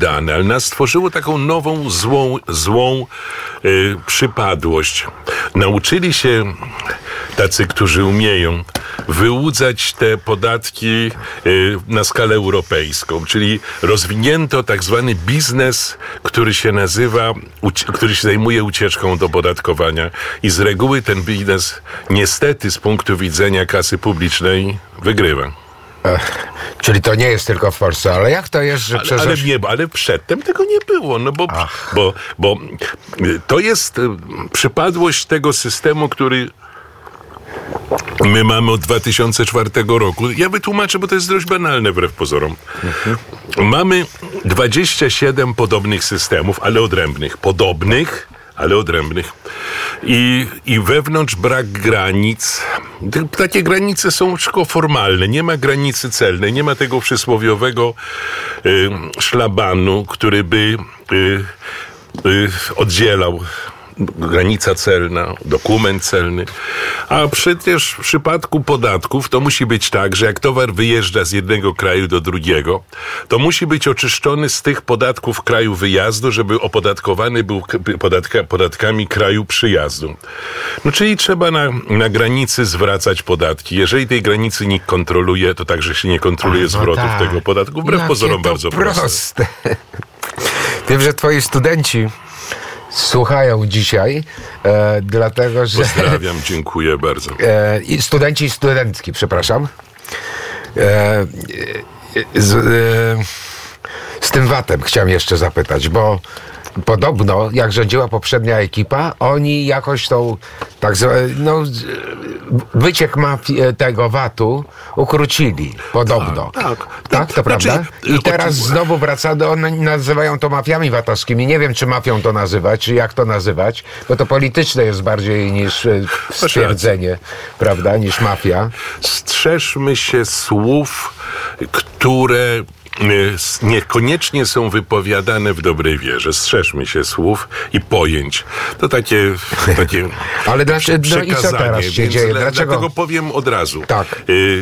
dane, ale nas stworzyło taką nową, złą przypadłość. Nauczyli się tacy, którzy umieją wyłudzać te podatki na skalę europejską, czyli rozwinięto tak zwany biznes, który się zajmuje ucieczką do opodatkowania i z reguły ten biznes niestety z punktu widzenia kasy publicznej wygrywa. Czyli to nie jest tylko w Polsce, ale jak to jest, że ale przedtem tego nie było, no bo to jest przypadłość tego systemu, który my mamy od 2004 roku. Ja wytłumaczę, bo to jest dość banalne wbrew pozorom. Mamy 27 podobnych systemów, ale odrębnych. I wewnątrz brak granic. Takie granice są tylko formalne. Nie ma granicy celnej, nie ma tego przysłowiowego szlabanu, który by oddzielał granica celna, dokument celny. A przecież w przypadku podatków to musi być tak, że jak towar wyjeżdża z jednego kraju do drugiego, to musi być oczyszczony z tych podatków kraju wyjazdu, żeby opodatkowany był podatkami kraju przyjazdu. No czyli trzeba na granicy zwracać podatki. Jeżeli tej granicy nikt kontroluje, to także się nie kontroluje zwrotów tego podatku. Wbrew pozorom bardzo proste. Wiem, że twoi studenci słuchają dzisiaj, dlatego że... Pozdrawiam, dziękuję bardzo. Studenci i studentki, przepraszam. Z tym VAT-em chciałem jeszcze zapytać, bo podobno, jak rządziła poprzednia ekipa, oni jakoś tą wyciek tego VAT-u ukrócili. Podobno. Tak, to prawda? I teraz znowu wracamy, oni nazywają to mafiami VAT-owskimi. Nie wiem, czy mafią to nazywać, czy jak to nazywać, bo to polityczne jest bardziej niż stwierdzenie, prawda, niż mafia. Strzeżmy się słów, które niekoniecznie są wypowiadane w dobrej wierze. Strzeżmy się słów i pojęć. To takie ale dlaczego, i co teraz się dzieje? Dlatego powiem od razu. Tak.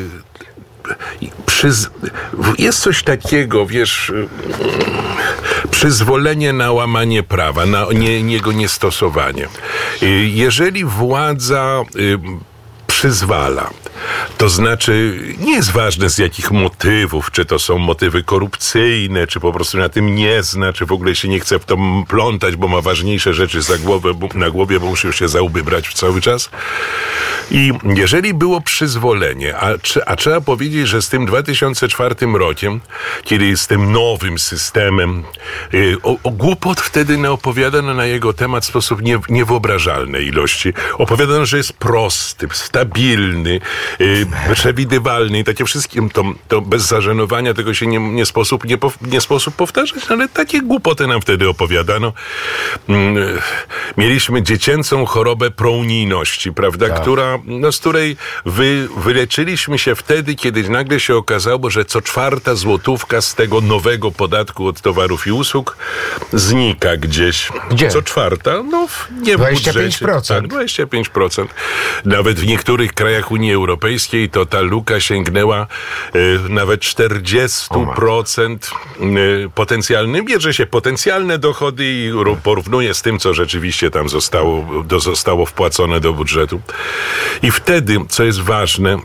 Jest coś takiego, wiesz, przyzwolenie na łamanie prawa, na jego niestosowanie. Jeżeli władza przyzwala, to znaczy nie jest ważne z jakich motywów, czy to są motywy korupcyjne, czy po prostu na tym nie zna, czy w ogóle się nie chce w to plątać, bo ma ważniejsze rzeczy na głowie, bo musi się za łby brać cały czas. I jeżeli było przyzwolenie, a trzeba powiedzieć, że z tym 2004 rokiem, kiedy z tym nowym systemem, głupot wtedy naopowiadano na jego temat w sposób niewyobrażalnej ilości. Opowiadano, że jest prosty, stabilny, przewidywalny i takie wszystkim, to bez zażenowania tego się nie sposób powtarzać, ale takie głupoty nam wtedy opowiadano. Mieliśmy dziecięcą chorobę prounijności, prawda, tak, z której wyleczyliśmy się wtedy, kiedy nagle się okazało, że co czwarta złotówka z tego nowego podatku od towarów i usług znika gdzieś. Gdzie? Co czwarta? Nie w 25%. budżecie. Tak, 25%. Nawet w niektórych krajach Unii Europejskiej to ta luka sięgnęła nawet 40% potencjalny. Bierze się potencjalne dochody i porównuje z tym, co rzeczywiście tam zostało wpłacone do budżetu. I wtedy, co jest ważne,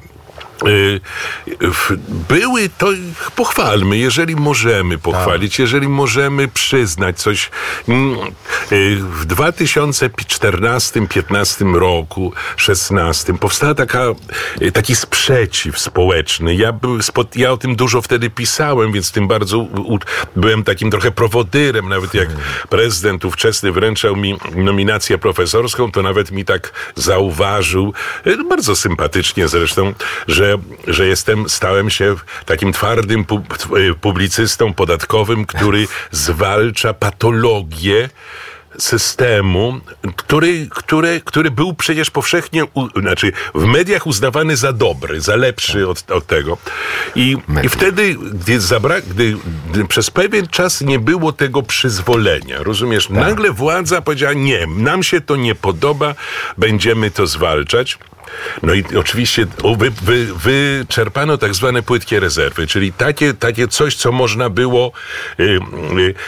pochwalmy, jeżeli możemy pochwalić, jeżeli możemy przyznać coś. W 2014-15 roku, 16 powstał taki sprzeciw społeczny. Ja o tym dużo wtedy pisałem, więc tym bardzo byłem takim trochę prowodyrem. Nawet jak prezydent ówczesny wręczał mi nominację profesorską, to nawet mi tak zauważył, bardzo sympatycznie zresztą, że stałem się takim twardym publicystą podatkowym, który zwalcza patologię systemu, który był przecież powszechnie, w mediach uznawany za dobry, za lepszy od tego. I wtedy, gdy przez pewien czas nie było tego przyzwolenia, rozumiesz, nagle władza powiedziała, nie, nam się to nie podoba, będziemy to zwalczać. No i oczywiście wyczerpano tak zwane płytkie rezerwy, czyli takie coś, co można było